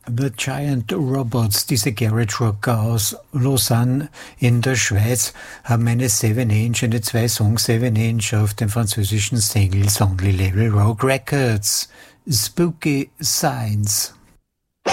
The Giant Robots, diese Garage Rocker aus Lausanne in der Schweiz, haben eine 7-inch, eine 2-Song 7-inch auf dem französischen Singles Only Label Rogue Records. Spooky Signs.